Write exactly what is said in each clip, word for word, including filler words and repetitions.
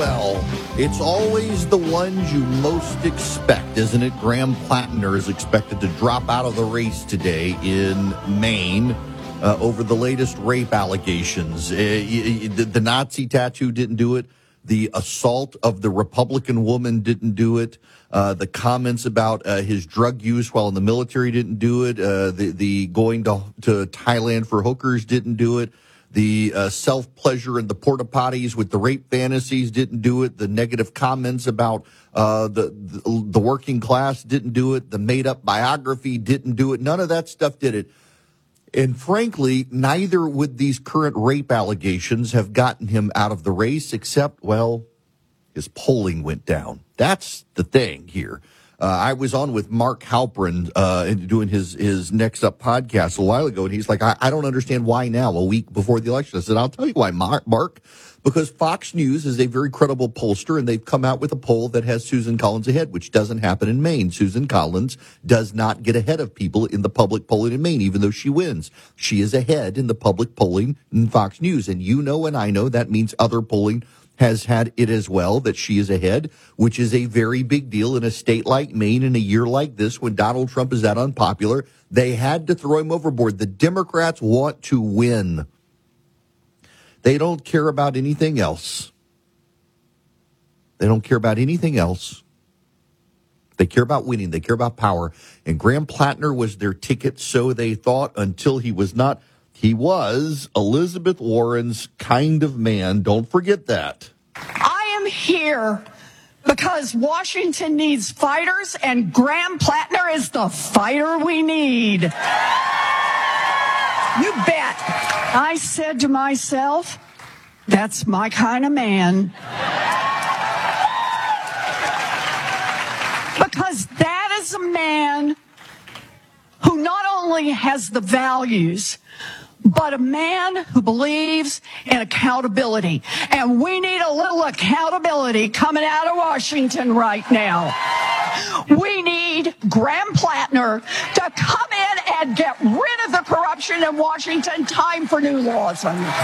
well, it's always the ones you most expect, isn't it? Graham Plattner is expected to drop out of the race today in Maine uh, over the latest rape allegations. Uh, the, the Nazi tattoo didn't do it. The assault of the Republican woman didn't do it. Uh, the comments about uh, his drug use while in the military didn't do it. Uh, the, the going to, to Thailand for hookers didn't do it. The uh, self-pleasure in the porta potties with the rape fantasies didn't do it. The negative comments about uh, the, the the working class didn't do it. The made-up biography didn't do it. None of that stuff did it. And frankly, neither would these current rape allegations have gotten him out of the race, except, well, his polling went down. That's the thing here. Uh, I was on with Mark Halperin uh, doing his, his Next Up podcast a while ago, and he's like, I, I don't understand why now, a week before the election. I said, I'll tell you why, Mark, because Fox News is a very credible pollster, and they've come out with a poll that has Susan Collins ahead, which doesn't happen in Maine. Susan Collins does not get ahead of people in the public polling in Maine, even though she wins. She is ahead in the public polling in Fox News, and you know and I know that means other polling has had it as well, that she is ahead, which is a very big deal in a state like Maine in a year like this when Donald Trump is that unpopular. They had to throw him overboard. The Democrats want to win. They don't care about anything else. They don't care about anything else. They care about winning. They care about power. And Graham Plattner was their ticket, so they thought, until he was not. He was Elizabeth Warren's kind of man. Don't forget that. I am here because Washington needs fighters, and Graham Plattner is the fighter we need. You bet. I said to myself, that's my kind of man. Because that is a man who not only has the values, but a man who believes in accountability. And we need a little accountability coming out of Washington right now. We need Graham Plattner to come in and get rid of the corruption in Washington. Time for new laws.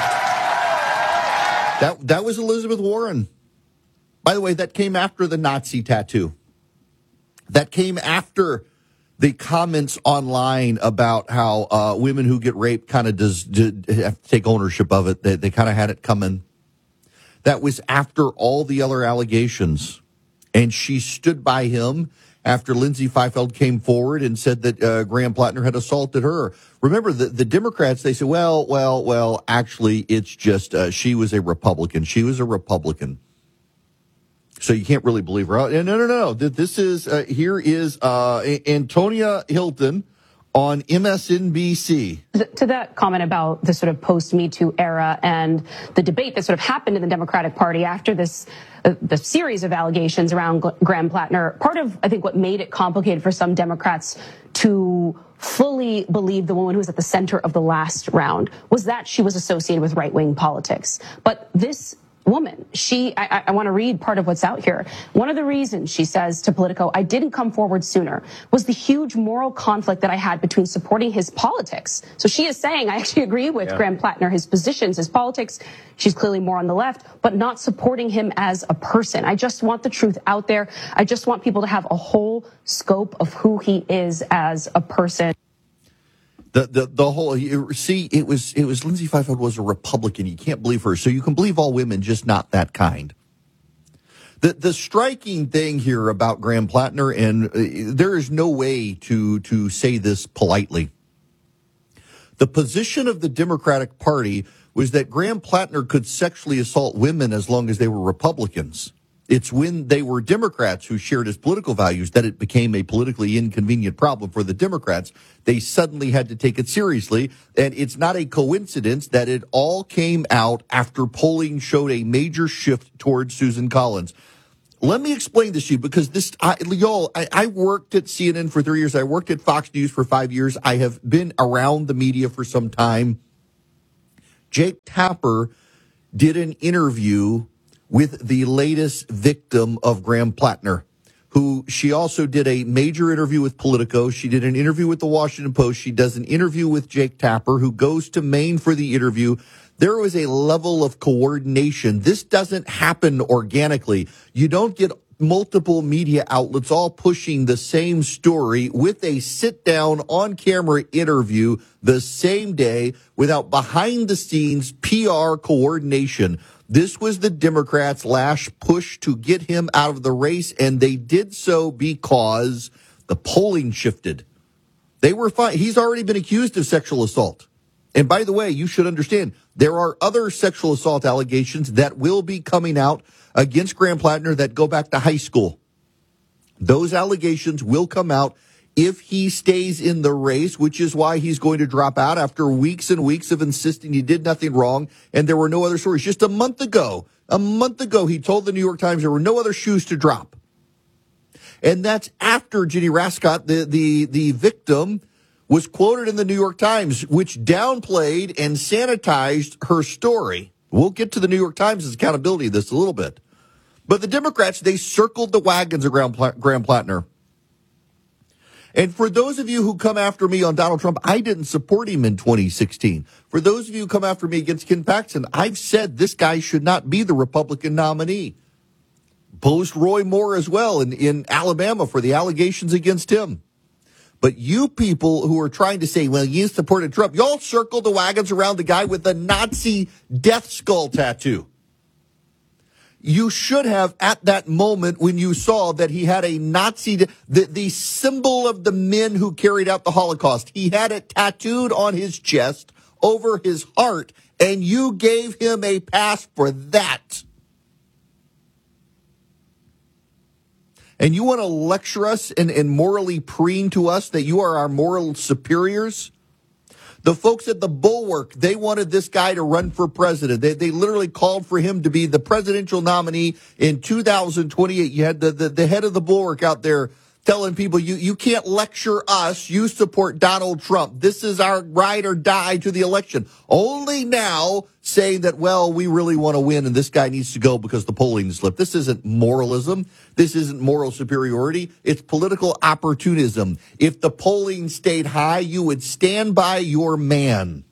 That, that was Elizabeth Warren. By the way, that came after the Nazi tattoo. That came after the comments online about how uh, women who get raped kind of does, do, have to take ownership of it. They, they kind of had it coming. That was after all the other allegations. And she stood by him after Lindsay Fifield came forward and said that uh, Graham Plattner had assaulted her. Remember, the, the Democrats, they said, well, well, well, actually, it's just uh, she was a Republican. She was a Republican. So you can't really believe her. No, no, no, no. This is, uh, here is uh, Antonia Hilton on M S N B C. To that comment about the sort of post-Me Too era and the debate that sort of happened in the Democratic Party after this, uh, the series of allegations around Graham Plattner, part of, I think, what made it complicated for some Democrats to fully believe the woman who was at the center of the last round was that she was associated with right-wing politics. But this woman, she, I, I want to read part of what's out here. One of the reasons, she says to Politico, I didn't come forward sooner was the huge moral conflict that I had between supporting his politics. So she is saying, I actually agree with yeah. Graham Plattner, his positions, his politics. She's clearly more on the left, but not supporting him as a person. I just want the truth out there. I just want people to have a whole scope of who he is as a person. The, the the whole see it was it was Lindsay Fifield was a Republican. You can't believe her, so you can believe all women, just not that kind. The the striking thing here about Graham Plattner, and uh, there is no way to to say this politely. The position of the Democratic Party was that Graham Plattner could sexually assault women as long as they were Republicans. It's when they were Democrats who shared his political values that it became a politically inconvenient problem for the Democrats. They suddenly had to take it seriously. And it's not a coincidence that it all came out after polling showed a major shift towards Susan Collins. Let me explain this to you, because this, I, y'all, I, I worked at C N N for three years. I worked at Fox News for five years. I have been around the media for some time. Jake Tapper did an interview with the latest victim of Graham Plattner, who she also did a major interview with Politico. She did an interview with the Washington Post. She does an interview with Jake Tapper, who goes to Maine for the interview. There was a level of coordination. This doesn't happen organically. You don't get multiple media outlets all pushing the same story with a sit-down on-camera interview the same day without behind-the-scenes P R coordination. This was the Democrats' last push to get him out of the race, and they did so because the polling shifted. They were fine. He's already been accused of sexual assault. And by the way, you should understand, there are other sexual assault allegations that will be coming out against Graham Plattner that go back to high school. Those allegations will come out if he stays in the race, which is why he's going to drop out after weeks and weeks of insisting he did nothing wrong and there were no other stories. Just a month ago, a month ago, he told the New York Times there were no other shoes to drop. And that's after Ginny Rascott, the, the, the victim, was quoted in the New York Times, which downplayed and sanitized her story. We'll get to the New York Times' accountability of this a little bit. But the Democrats, they circled the wagons of Graham Plattner. And for those of you who come after me on Donald Trump, I didn't support him in twenty sixteen. For those of you who come after me against Ken Paxton, I've said this guy should not be the Republican nominee. Post Roy Moore as well in, in Alabama for the allegations against him. But you people who are trying to say, well, you supported Trump, y'all circled the wagons around the guy with the Nazi death skull tattoo. You should have, at that moment when you saw that he had a Nazi, the, the symbol of the men who carried out the Holocaust, he had it tattooed on his chest over his heart, and you gave him a pass for that. And you want to lecture us and, and morally preen to us that you are our moral superiors? The folks at the Bulwark, they wanted this guy to run for president. They, they literally called for him to be the presidential nominee in two thousand twenty-eight. You had the, the, the head of the Bulwark out there telling people, you, you can't lecture us. You support Donald Trump. This is our ride or die to the election. Only now saying that, well, we really want to win and this guy needs to go because the polling slipped. This isn't moralism. This isn't moral superiority. It's political opportunism. If the polling stayed high, you would stand by your man.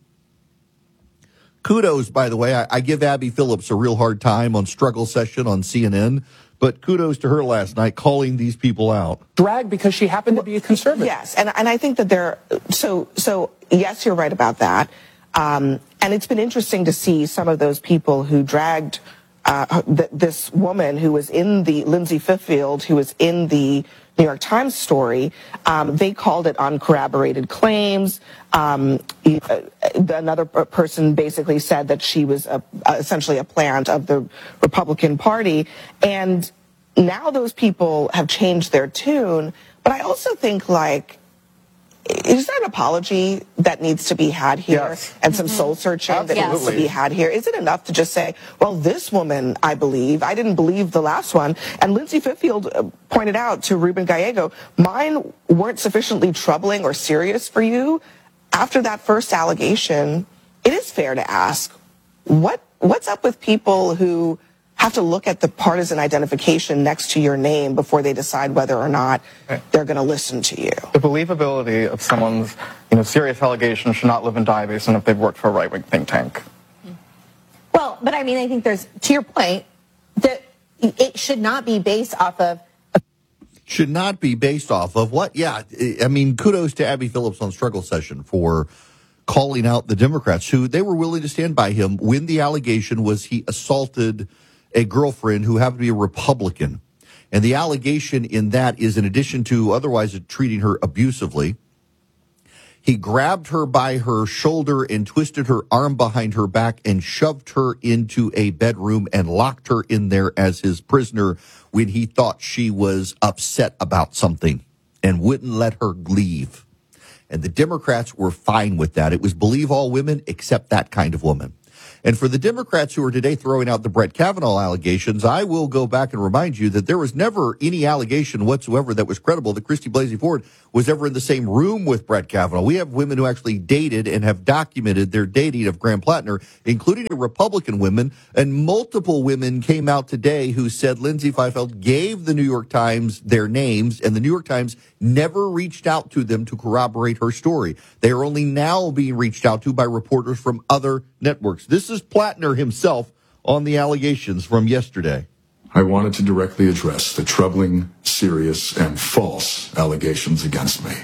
Kudos, by the way. I, I give Abby Phillips a real hard time on Struggle Session on C N N. But kudos to her last night calling these people out. Drag because she happened to be a conservative. Yes, and, and I think that they're, so, so yes, you're right about that. Um, and it's been interesting to see some of those people who dragged uh, th- this woman who was in the, Lindsay Fiffield, who was in the New York Times story. Um, they called it uncorroborated claims. Um, another person basically said that she was a, essentially a plant of the Republican Party. And now those people have changed their tune. But I also think, like, is there an apology that needs to be had here? Yes. And some mm-hmm. soul searching Absolutely. that needs to be had here? Is it enough to just say, well, this woman, I believe, I didn't believe the last one. And Lindsay Fiffield pointed out to Ruben Gallego, mine weren't sufficiently troubling or serious for you. After that first allegation, it is fair to ask, what what's up with people who have to look at the partisan identification next to your name before they decide whether or not they're going to listen to you? The believability of someone's, you know, serious allegations should not live and die based on if they've worked for a right-wing think tank. Well, but I mean, I think there's, to your point, that it should not be based off of. Should not be based off of what? Yeah, I mean, kudos to Abby Phillips on Struggle Session for calling out the Democrats who they were willing to stand by him when the allegation was he assaulted a girlfriend who happened to be a Republican. And the allegation in that is, in addition to otherwise treating her abusively, he grabbed her by her shoulder and twisted her arm behind her back and shoved her into a bedroom and locked her in there as his prisoner when he thought she was upset about something and wouldn't let her leave. And the Democrats were fine with that. It was believe all women except that kind of woman. And for the Democrats who are today throwing out the Brett Kavanaugh allegations, I will go back and remind you that there was never any allegation whatsoever that was credible that Christy Blasey Ford was ever in the same room with Brett Kavanaugh. We have women who actually dated and have documented their dating of Graham Plattner, including a Republican women, and multiple women came out today who said Lindsay Fifield gave the New York Times their names, and the New York Times never reached out to them to corroborate her story. They are only now being reached out to by reporters from other networks. This is Plattner himself on the allegations from yesterday. I wanted to directly address the troubling, serious, and false allegations against me.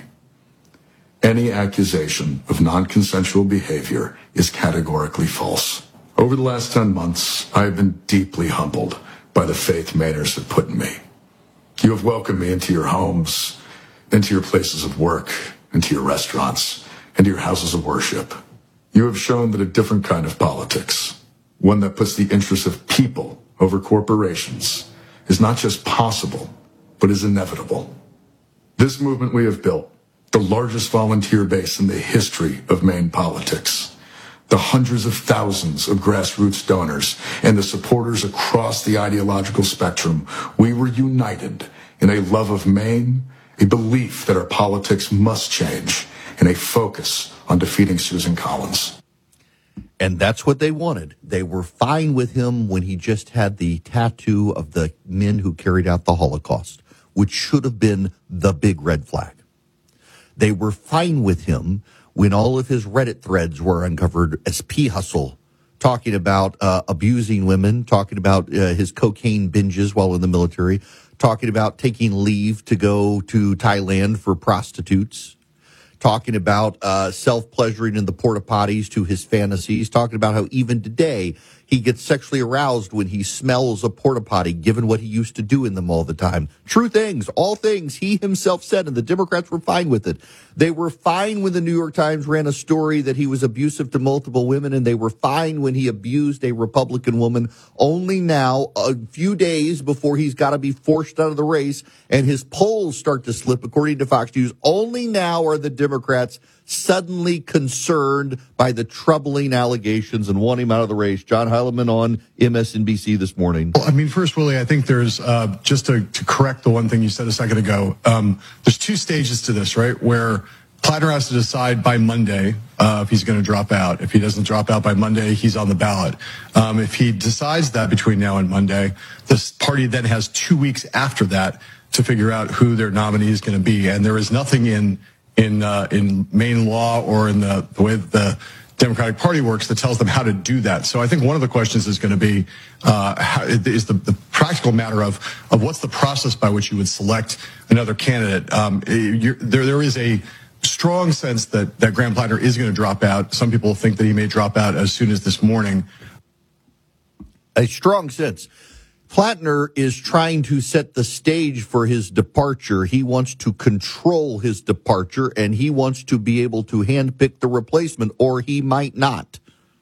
Any accusation of non-consensual behavior is categorically false. Over the last ten months, I have been deeply humbled by the faith Mainers have put in me. You have welcomed me into your homes, into your places of work, into your restaurants, into your houses of worship. You have shown that a different kind of politics, one that puts the interests of people over corporations, is not just possible, but is inevitable. This movement we have built, the largest volunteer base in the history of Maine politics, the hundreds of thousands of grassroots donors, and the supporters across the ideological spectrum, we were united in a love of Maine, a belief that our politics must change, and a focus on defeating Susan Collins. And that's what they wanted. They were fine with him when he just had the tattoo of the men who carried out the Holocaust, which should have been the big red flag. They were fine with him when all of his Reddit threads were uncovered as P-Hustle, talking about uh, abusing women, talking about uh, his cocaine binges while in the military, talking about taking leave to go to Thailand for prostitutes, talking about uh, self-pleasuring in the porta potties to his fantasies, talking about how even today he gets sexually aroused when he smells a porta potty, given what he used to do in them all the time. True things, all things he himself said, and the Democrats were fine with it. They were fine when the New York Times ran a story that he was abusive to multiple women, and they were fine when he abused a Republican woman. Only now, a few days before he's got to be forced out of the race, and his polls start to slip, according to Fox News, only now are the Democrats suddenly concerned by the troubling allegations and want him out of the race. John Heilemann on M S N B C this morning. Well, I mean, first, Willie, I think there's, uh, just to, to correct the one thing you said a second ago, um, there's two stages to this, right, where Plattner has to decide by Monday uh, if he's going to drop out. If he doesn't drop out by Monday, he's on the ballot. Um, if he decides that between now and Monday, this party then has two weeks after that to figure out who their nominee is going to be. And there is nothing in in uh, in Maine law or in the, the way that the Democratic Party works that tells them how to do that. So I think one of the questions is going to be uh, how, is the, the practical matter of of what's the process by which you would select another candidate. Um, you're, there there is a strong sense that that Graham Plattner is going to drop out. Some people think that he may drop out as soon as this morning. A strong sense. Plattner is trying to set the stage for his departure. He wants to control his departure, and he wants to be able to handpick the replacement, or he might not.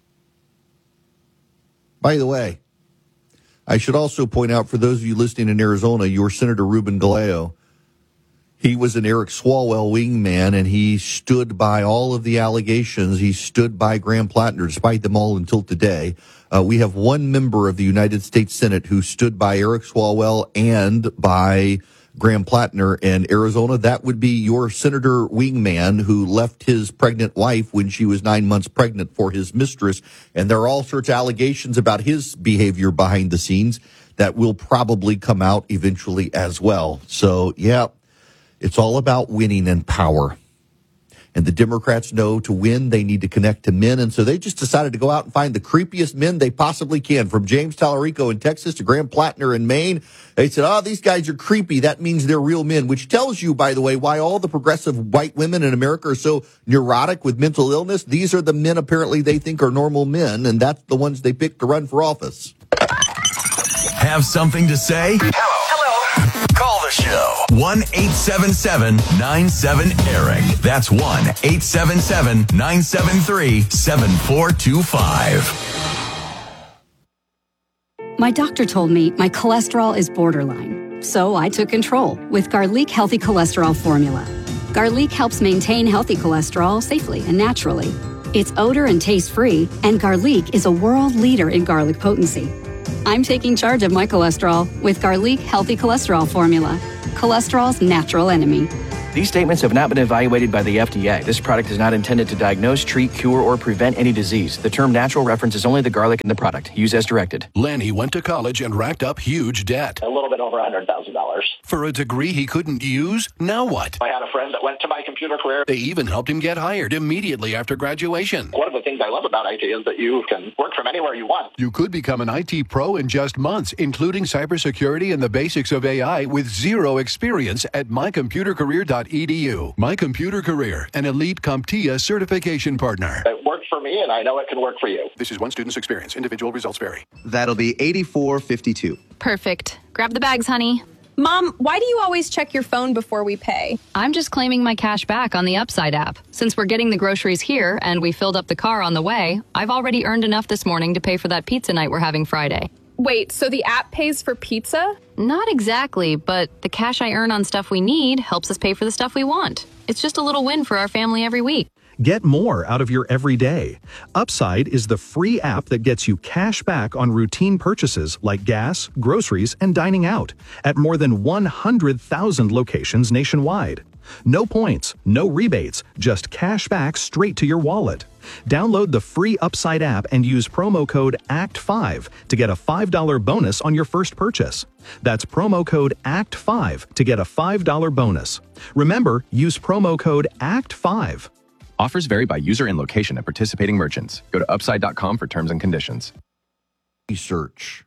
By the way, I should also point out, for those of you listening in Arizona, your Senator Ruben Galeo, he was an Eric Swalwell wingman, and he stood by all of the allegations. He stood by Graham Plattner, despite them all until today. Uh, we have one member of the United States Senate who stood by Eric Swalwell and by Graham Plattner in Arizona. That would be your Senator wingman who left his pregnant wife when she was nine months pregnant for his mistress. And there are all sorts of allegations about his behavior behind the scenes that will probably come out eventually as well. So, yeah, it's all about winning and power. And the Democrats know to win, they need to connect to men. And so they just decided to go out and find the creepiest men they possibly can. From James Tallarico in Texas to Graham Plattner in Maine. They said, oh, these guys are creepy. That means they're real men, which tells you, by the way, why all the progressive white women in America are so neurotic with mental illness. These are the men apparently they think are normal men, and that's the ones they pick to run for office. Have something to say? Hello. Hello. Call the show. one eight seven seven nine seven Eric. That's one eight seven seven nine seven three seven four two five. My doctor told me my cholesterol is borderline, so I took control with Garlic Healthy Cholesterol Formula. Garlic helps maintain healthy cholesterol safely and naturally. It's odor and taste-free, and Garlic is a world leader in garlic potency. I'm taking charge of my cholesterol with Garlic Healthy Cholesterol Formula, cholesterol's natural enemy. These statements have not been evaluated by the F D A. This product is not intended to diagnose, treat, cure, or prevent any disease. The term natural references only the garlic in the product. Use as directed. Lenny went to college and racked up huge debt. A little bit over one hundred thousand dollars. For a degree he couldn't use? Now what? I had a friend that went to my computer career. They even helped him get hired immediately after graduation. One of the things things I love about I T is that you can work from anywhere you want. You could become an I T pro in just months, including cybersecurity and the basics of A I with zero experience at my computer career dot e d u. My Computer Career, an elite CompTIA certification partner. It worked for me, and I know it can work for you. This is one student's experience. Individual results vary. That'll be eighty-four fifty-two. Perfect. Grab the bags, honey. Mom, why do you always check your phone before we pay? I'm just claiming my cash back on the Upside app. Since we're getting the groceries here and we filled up the car on the way, I've already earned enough this morning to pay for that pizza night we're having Friday. Wait, so the app pays for pizza? Not exactly, but the cash I earn on stuff we need helps us pay for the stuff we want. It's just a little win for our family every week. Get more out of your everyday. Upside is the free app that gets you cash back on routine purchases like gas, groceries, and dining out at more than one hundred thousand locations nationwide. No points, no rebates, just cash back straight to your wallet. Download the free Upside app and use promo code A C T five to get a five dollars bonus on your first purchase. That's promo code A C T five to get a five dollars bonus. Remember, use promo code A C T five. Offers vary by user and location at participating merchants. Go to upside dot com for terms and conditions. Research.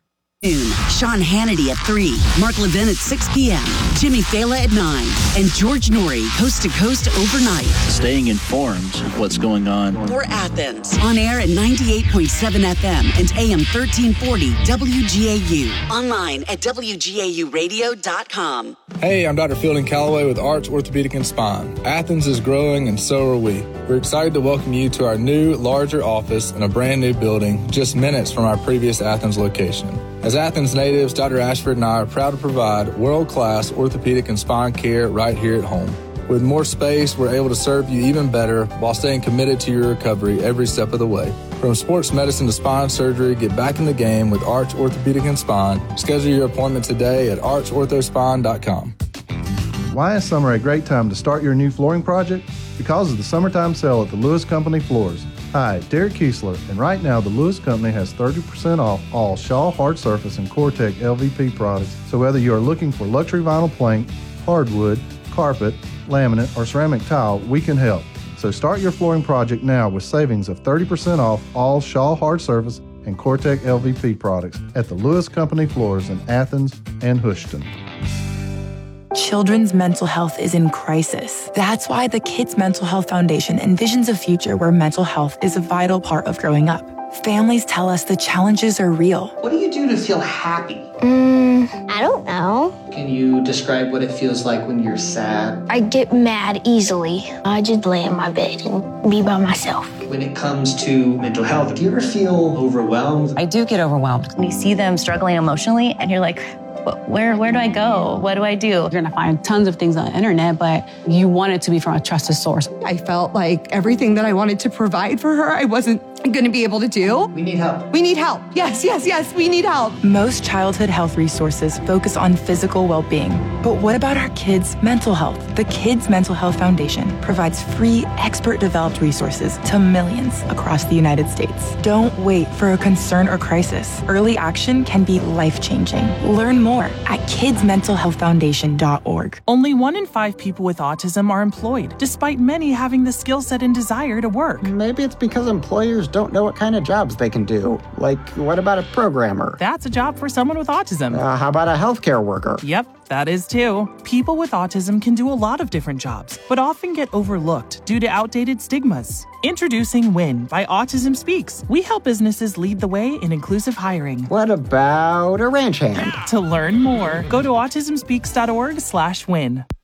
Sean Hannity at three, Mark Levin at six p.m., Jimmy Fallon at nine, and George Norrie, coast to coast overnight. Staying informed of what's going on. For Athens, on air at ninety-eight point seven F M and A M thirteen forty W G A U. Online at W G A U radio dot com. Hey, I'm Doctor Fielding Calloway with Arch Orthopedic and Spine. Athens is growing and so are we. We're excited to welcome you to our new, larger office in a brand new building just minutes from our previous Athens location. As Athens natives, Doctor Ashford and I are proud to provide world-class orthopedic and spine care right here at home. With more space, we're able to serve you even better while staying committed to your recovery every step of the way. From sports medicine to spine surgery, get back in the game with Arch Orthopedic and Spine. Schedule your appointment today at arch ortho spine dot com. Why is summer a great time to start your new flooring project? Because of the summertime sale at the Lewis Company Floors. Hi, Derek Kiesler, and right now the Lewis Company has thirty percent off all Shaw Hard Surface and Cortec L V P products. So whether you are looking for luxury vinyl plank, hardwood, carpet, laminate, or ceramic tile, we can help. So start your flooring project now with savings of thirty percent off all Shaw Hard Surface and Cortec L V P products at the Lewis Company Floors in Athens and Houston. Children's mental health is in crisis. That's why the Kids Mental Health Foundation envisions a future where mental health is a vital part of growing up. Families tell us the challenges are real. What do you do to feel happy? Mm, I don't know. Can you describe what it feels like when you're sad? I get mad easily. I just lay in my bed and be by myself. When it comes to mental health, do you ever feel overwhelmed? I do get overwhelmed. When you see them struggling emotionally and you're like, Where where do I go? What do I do? You're gonna find tons of things on the internet, but you want it to be from a trusted source. I felt like everything that I wanted to provide for her, I wasn't gonna be able to do. We need help. We need help. Yes, yes, yes, we need help. Most childhood health resources focus on physical well-being. But what about our kids' mental health? The Kids Mental Health Foundation provides free, expert-developed resources to millions across the United States. Don't wait for a concern or crisis. Early action can be life-changing. Learn more at kids mental health foundation dot org. Only one in five people with autism are employed, despite many having the skill set and desire to work. Maybe it's because employers don't know what kind of jobs they can do. Like, what about a programmer? That's a job for someone with autism. Uh, how about a healthcare worker? Yep. That is too. People with autism can do a lot of different jobs, but often get overlooked due to outdated stigmas. Introducing WIN by Autism Speaks. We help businesses lead the way in inclusive hiring. What about a ranch hand? To learn more, go to autism speaks dot org slash win.